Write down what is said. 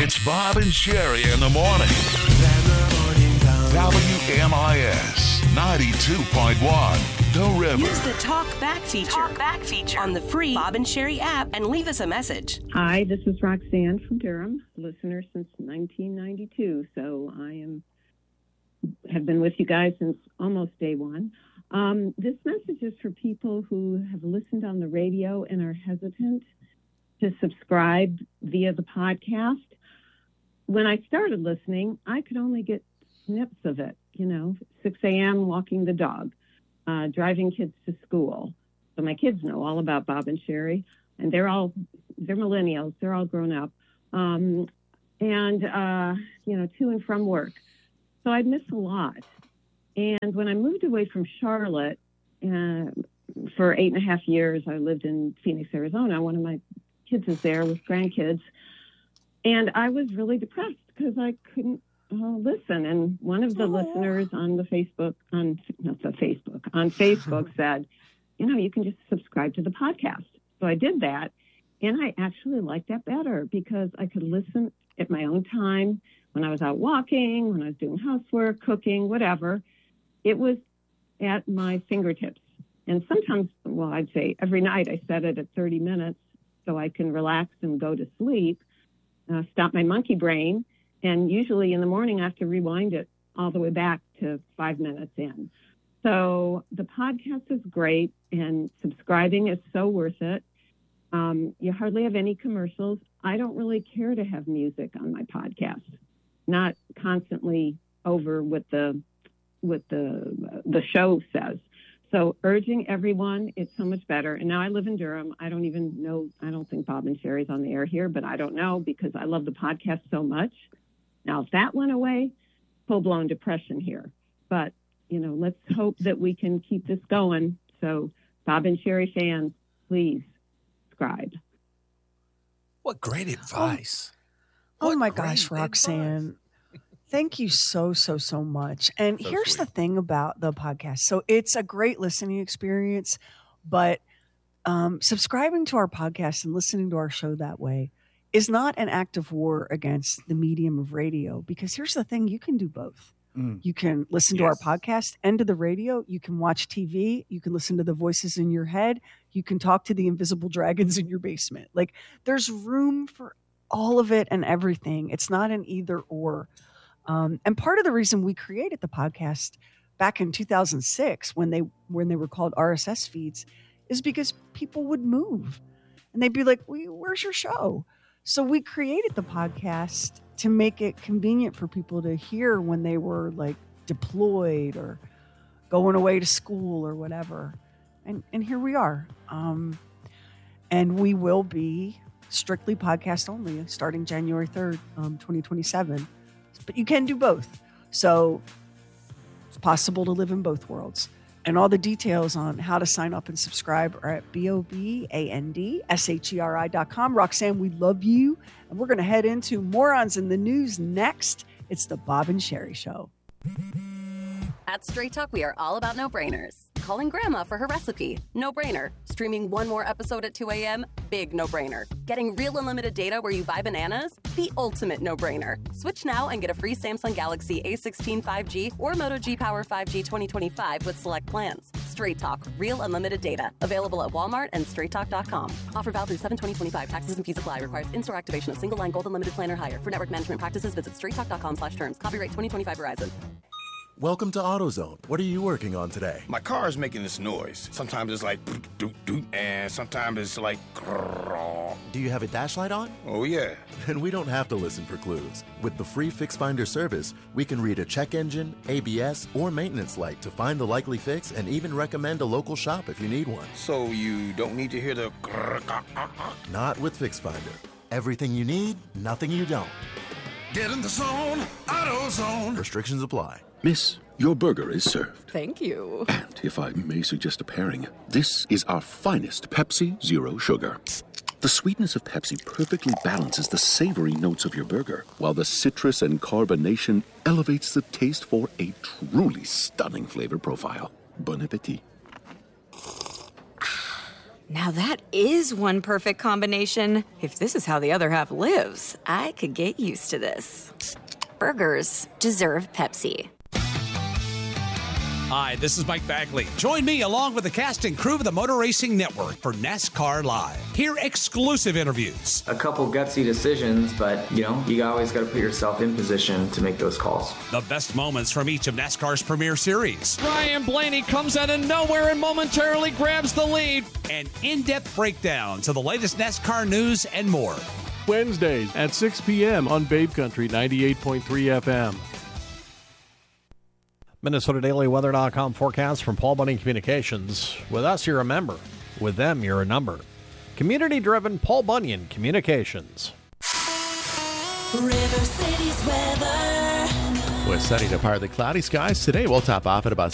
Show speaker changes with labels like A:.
A: It's Bob and Sherry in the morning. WMIS 92.1, The River.
B: Use the Talk Back feature on the free Bob and Sherry app and leave us a message.
C: Hi, this is Roxanne from Durham, listener since 1992. So I have been with you guys since almost day one. This message is for people who have listened on the radio and are hesitant to subscribe via the podcast. When I started listening, I could only get snips of it, 6 a.m. walking the dog, driving kids to school. So my kids know all about Bob and Sherry, and they're millennials. They're all grown up. To and from work. So I'd miss a lot. And when I moved away from Charlotte for 8.5 years, I lived in Phoenix, Arizona. One of my kids is there with grandkids. And I was really depressed because I couldn't listen. And one of the listeners on Facebook said, you can just subscribe to the podcast. So I did that. And I actually liked that better because I could listen at my own time when I was out walking, when I was doing housework, cooking, whatever. It was at my fingertips. And sometimes, I'd say every night I set it at 30 minutes so I can relax and go to sleep, stop my monkey brain. And usually in the morning, I have to rewind it all the way back to 5 minutes in. So the podcast is great, and subscribing is so worth it. You hardly have any commercials. I don't really care to have music on my podcast, not constantly over what the show says. So urging everyone, it's so much better. And now I live in Durham. I don't even know. I don't think Bob and Sherry's on the air here, but I don't know because I love the podcast so much. Now, if that went away, full-blown depression here. But, let's hope that we can keep this going. So Bob and Sherry fans, please subscribe.
D: What great advice.
E: Oh my gosh, Roxanne. Thank you so much. And here's the thing about the podcast. So it's a great listening experience, but subscribing to our podcast and listening to our show that way is not an act of war against the medium of radio, because here's the thing, you can do both. You can listen to our podcast and to the radio. You can watch TV. You can listen to the voices in your head. You can talk to the invisible dragons in your basement. Like, there's room for all of it and everything. It's not an either or. And part of the reason we created the podcast back in 2006 when they were called RSS feeds is because people would move and they'd be like, where's your show? So we created the podcast to make it convenient for people to hear when they were like deployed or going away to school or whatever. And here we are. And we will be strictly podcast only starting January 3rd, 2027. But you can do both. So it's possible to live in both worlds. And all the details on how to sign up and subscribe are at BOBANDSHERI.com. Roxanne, we love you. And we're going to head into Morons in the News next. It's the Bob and Sherry Show.
F: At Straight Talk, we are all about no-brainers. Calling Grandma for her recipe, no-brainer. Streaming one more episode at 2 a.m., big no-brainer. Getting real unlimited data where you buy bananas, the ultimate no-brainer. Switch now and get a free Samsung Galaxy A16 5G or Moto G Power 5G 2025 with select plans. Straight Talk, real unlimited data. Available at Walmart and straighttalk.com. Offer valid through 7/20/25. Taxes and fees apply. Requires in-store activation of single line gold unlimited plan or higher. For network management practices, visit straighttalk.com/terms. Copyright 2025 Verizon.
G: Welcome to AutoZone. What are you working on today?
H: My car is making this noise. Sometimes it's like doot doot, and sometimes it's like grrr.
G: Do you have a dash light on?
H: Oh yeah.
G: Then we don't have to listen for clues. With the free Fix Finder service, we can read a check engine, ABS, or maintenance light to find the likely fix and even recommend a local shop if you need one.
H: So you don't need to hear the grrr.
G: Not with Fix Finder. Everything you need, nothing you don't.
A: Get in the zone, AutoZone.
G: Restrictions apply.
I: Miss, your burger is served.
E: Thank you.
I: And if I may suggest a pairing, this is our finest Pepsi Zero Sugar. The sweetness of Pepsi perfectly balances the savory notes of your burger, while the citrus and carbonation elevates the taste for a truly stunning flavor profile. Bon appetit.
J: Now that is one perfect combination. If this is how the other half lives, I could get used to this. Burgers deserve Pepsi.
D: Hi, this is Mike Bagley. Join me along with the cast and crew of the Motor Racing Network for NASCAR Live. Hear exclusive interviews.
K: A couple gutsy decisions, but, you always got to put yourself in position to make those calls.
D: The best moments from each of NASCAR's premier series.
L: Ryan Blaney comes out of nowhere and momentarily grabs the lead.
D: An in-depth breakdown to the latest NASCAR news and more.
M: Wednesdays at 6 p.m. on Babe Country 98.3 FM.
N: MinnesotaDailyWeather.com forecast from Paul Bunyan Communications. With us, you're a member. With them, you're a number. Community-driven Paul Bunyan Communications.
O: River City's weather.
G: With sunny to partly cloudy skies today, we'll top off at about